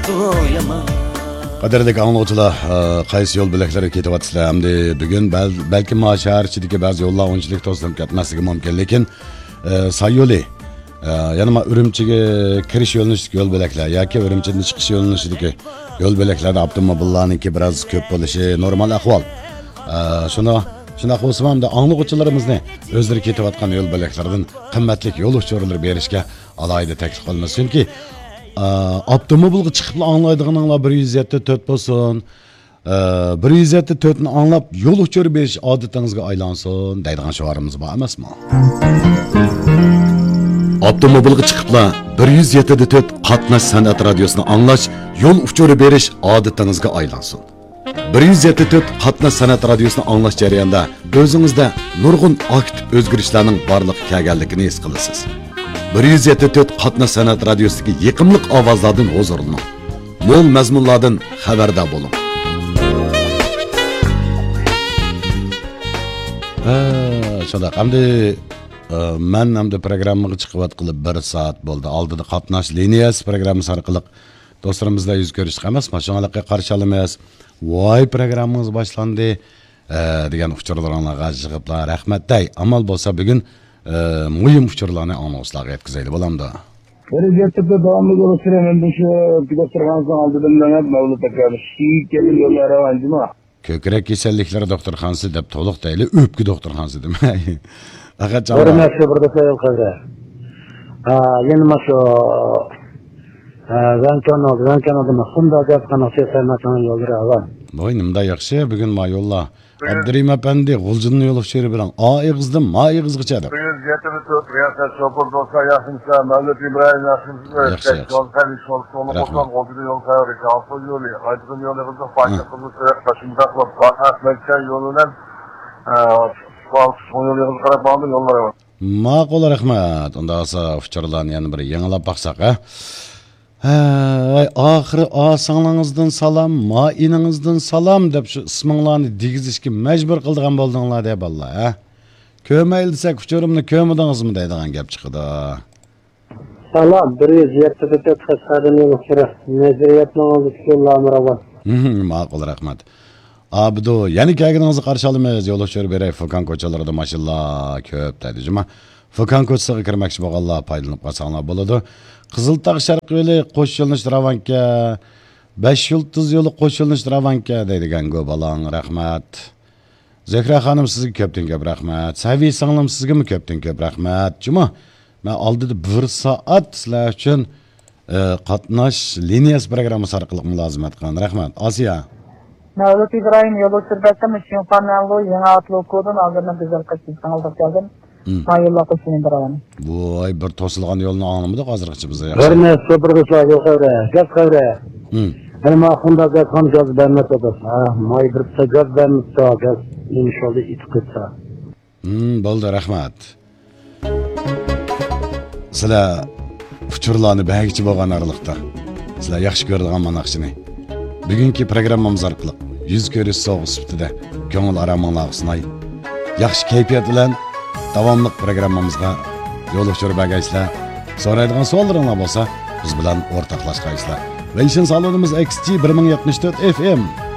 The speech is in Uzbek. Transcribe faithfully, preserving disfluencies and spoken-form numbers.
so'yaman. Qadrli anglag'uchilar, qaysi yo'l bilaklari ketyapsizlar? Hamda bugun balki ma shahar ichidagi ba'zi yo'llar o'nchilik to'silib ketmasligi mumkin, lekin say yo'li, ya'ni ma Urumchiga kirish yo'linidagi yo'l bilaklar yoki Urumchidan chiqish yo'linidagi yo'l bilaklarda avtomobillarniki biroz ko'p bo'lishi normal ahvol. Shuni Shunaq bo'lsa ham anglag'uchilarimizni o'zlari ketayotgan yo'l bilaklaridan qimmatli yo'l uchurlari berishga alohida taklif qilamiz. Chunki avtomobilga chiqib anglaydiganlar bir yuz yetmish to'rt bo'lsin, bir yuz yetmish to'rt ni anglab yo'l uchuri berish odatingizga aylansin deydigan shiorimiz bor emasmi? Avtomobilga chiqibla bir yuz yetmish to'rt qatnash san'at radiosini anglash, yo'l uchuri berish odatingizga aylansin. bir yuz yetmish to'rt qatnash san'at radiosini anglash jarayonida o'zingizda nurg'un aktiv o'zgarishlarning borligi kelganligini his qilasiz. bir yuz yetmish to'rt qatnash san'at radiosidagi yiqimliq ovozlardan huzurlaning. Mo'l mazmunlardan xabardor bo'ling. Ha, shunday. Hamda men hamda programmaga chiqib qilib bir soat bo'ldi. Oldida qatnash liniyasi programmasi orqali do'stlarimizla yuz ko'rishdik emasmi? Shunga qarshi olamiz. Voy programmamiz boshlandi degan uchurlarga g'ajig'iblar. Rahmatday. Amal bo'lsa bugun muhim uchurlarni anonslarga yetkazaylik bo'lamdi. Prezidentda davomli bo'lishim endi shu doktorxonasi oldidan ham Mavlud aka kelib yo'llari avandimi? Ko'krak kasalliklari doktorxonasi deb to'liq deyli, o'pki doktorxonasi demay. Faqat javob. Bir narsa birda sayil qildi. Ha, yana mashu Zankanov, Zankanovda mahsumda gapqana sesaymatgan yo'llar avan. Voy, nimda yaxshi bugun ma yo'llar. Abdurim apandi g'uljinni yo'l uchiri bilan a ig'izdim, ma ig'izgacha deb. Biz yetib turib, riyosat chopur bo'lsa yaxshimsa, Mavlud Ibrohim yaxshimsa, yo'l qani yo'l sonu bo'lsa, o'zini yo'l qayerga olsa yo'li, aytgan yo'llarimizni foyda qilib, qashimda qilib, qatnashmakcha yo'lidan Son yo'lga qarab bordi yo'llar var. Ma'qul, rahmat. Unda asa uchurlarni yana bir yanglab baqsaq, ha. Ha, oxiri osoningizdan salom, mo'iningizdan salom deb shu isminglarni degizishga majbur qildigan bo'ldinglar deb Allah, ha. Ko'mayl desak uchurimni ko'midingizmi deydigan gap chiqdi. Salom, bir yuz yetmish to'rt xastadan yo'l nazariyatni oldi yo'llarni var. Ma'qul, rahmat. Abdu, yani kelganingizni qarshi olamiz, yo'l uchur beray. Fokan ko'chalarida mashinalar ko'p deydi. Juma Fokan ko'chasiga kirmoqchi bo'lganlar foydalanib qolsanglar bo'ladi. Qiziltog' sharq yo'li qo'shilinish Ravanka, besh yulduz yo'li qo'shilinish Ravanka deydigan go'balang, rahmat. Zehra xonim sizga ko'pdan ko'p rahmat. Saviy singlim sizga ko'pdan ko'p rahmat. Juma men oldida bir soat sizlar uchun qatnash liniyasi programmasi orqali mulozimat qilgan. Rahmat. Asiya. Mavlud Ibrohim yo'l o'chirdim, shu panello yangi outlook kodini alganda bizlar qilib oldik keldim. Mayilla qo'shini beraman. Voy, bir to'silgan yo'lni anglamadik hozirgacha biz. Bir narsa bir qilsa yo'qavra, gap qavra. Hm. Nima xunda gapni gaz bermasa da, may bir gaz bermasa, gaz inshaalloh itqitsa. Hm, bo'ldi, rahmat. Sizlar uchurlarni bagichi bo'lgan araliqda. Sizlar yaxshi ko'radigan manaqchini. Bugungi programmamiz orqali yuz ko'rish so'g'is sifatida ko'ngil araminglarga sunay. Yaxshi kayfiyat bilan davomli programmamizga yo'l uchirib bagaysizlar. So'raydigan savollaringiz bo'lsa, biz bilan o'rtoqlashgaysizlar. Va ishon salonimiz X G bir ming yetmish to'rt F M.